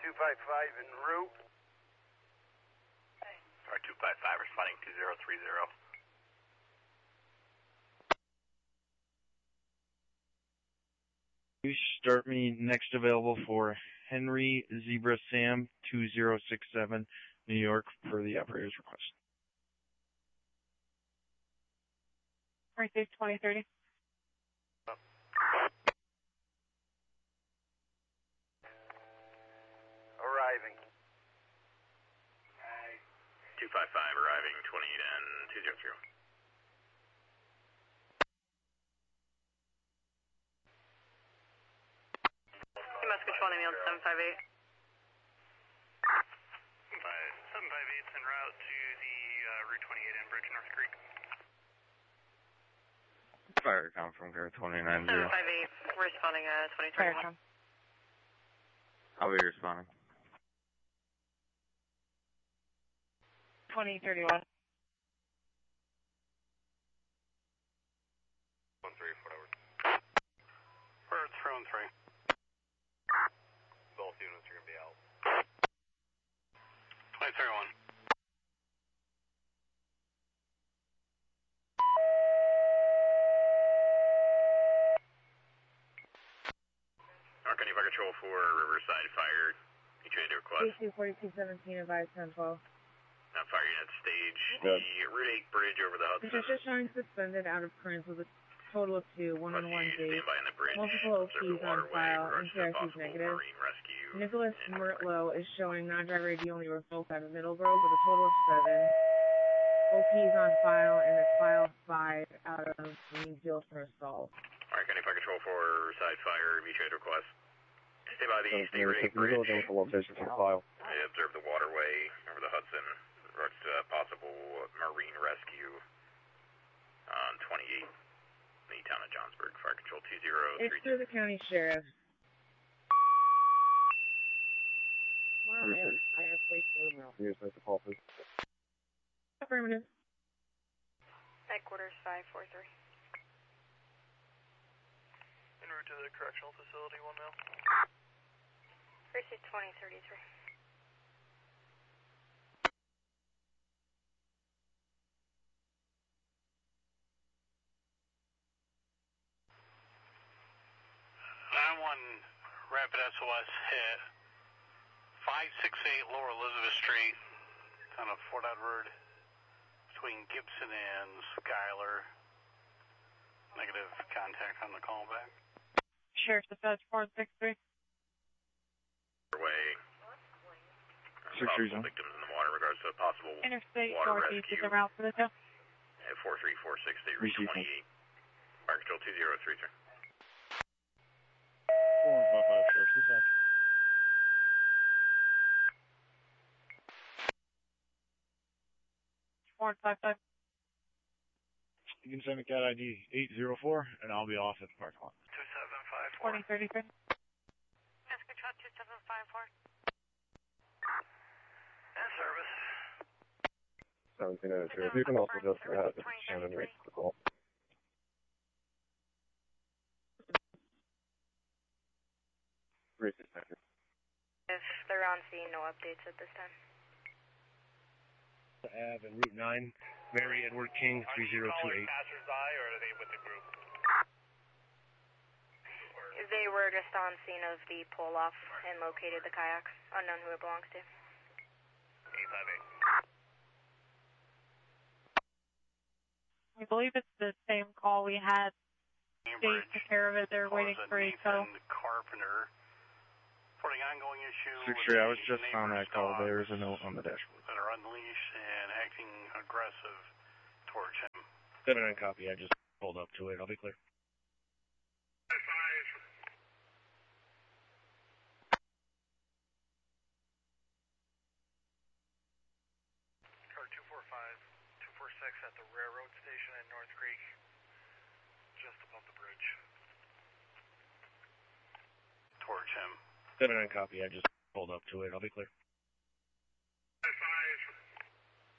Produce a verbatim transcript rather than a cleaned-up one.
two five five en route. Car two five five responding two zero three zero. You start me next available for Henry Zebra Sam two zero six seven, New York, per the operator's request. Right, twenty thirty. Arriving. two five five arriving twenty-eight and two zero zero. Mass control name yield seven five eight. seven five eight is en route to the uh, Route twenty-eight Enbridge, North Creek. Fire com from Car twenty-nine seven zero. five eight, responding uh, twenty thirty-one. I'll be responding. twenty thirty-one. One three, whatever. Bird three one three. Both units are going to be out. twenty thirty-one. Arcany Fire Control for Riverside Fire. You trying to request? two forty-two seventeen, advise ten twelve. Now fire unit stage Good. the Route eight bridge over the Hudson. This is showing suspended out of current with a total of two, one on one Stand gate. by on the bridge. Multiple O Observe Ps the on waterway file, in and regards C R to C is possible negative. marine rescue. Nicholas and- Mertlow is showing non-driver I D only revoked out of Middleborough with a total of seven. O Ps on file, and it's file five out of Greenfield for assault. Arcany Fire Control for Riverside Fire. Mutual request. Stay by the State Route eight Bridge. bridge. Location for file. I observe the waterway over the Hudson in regards to possible marine rescue on twenty-eight, the town of Johnsburg. Fire Control two zero It's three through two. the county sheriff. Wow, Understood. I have placed the email. Here's the call, please. Affirmative. Headquarters five four three. En route to the correctional facility, one mil. Precinct twenty thirty-three. nine one Rapid S O S hit five six eight Lower Elizabeth Street on a Fort Edward between Gibson and Schuyler. Negative contact on the callback. Sheriff's Dispatch four six three. Way. Six three Possible zero. victims in the water in regards to possible Interstate water Northeast is rescue. en route for the tow. At four three four six, State Route Received. twenty-eight. Fire Control two zero three three. four five five, Sheriff's Dispatch. four five five. You can send me cat I D eight zero four, and I'll be off at the parking lot. two seven five four. twenty thirty-three. Mass control two seven five four. In service. seventeen oh two. You can also just add the Shannon rate to the call. Racist sector. If they're on scene, no updates at this time. Ave and Route nine, Mary Edward King three zero two eight. Passersby or are they with the group? They were just on scene of the pull-off and located the kayak. Unknown who it belongs to. eight five eight. I believe it's the same call we had. Dave Cambridge. took care of it. They're waiting for a tow. Nathan Carpenter. For the ongoing issue Six with three, I the was just on neighbor's that call. dogs There is a note on the dashboard. that are unleashed and acting aggressive towards him. seven nine copy. I just pulled up to it. I'll be clear. Car two four five, two four six at the railroad station at North Creek, just above the bridge. Towards him. seven nine copy. I just pulled up to it. I'll be clear.